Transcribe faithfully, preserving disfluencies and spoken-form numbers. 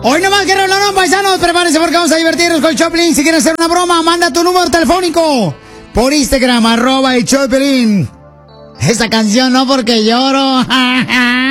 Hoy nomás que hablaron, paisanos, prepárense porque vamos a divertirnos con el Choplin. Si quieres hacer una broma, manda tu número telefónico por Instagram, arroba el Choplin. Esa canción no porque lloro.